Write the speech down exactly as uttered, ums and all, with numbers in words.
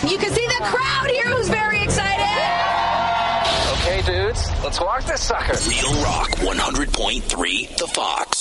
you can see the crowd here who's very excited. Okay, dudes, let's walk this sucker. Real Rock one hundred point three, The Fox.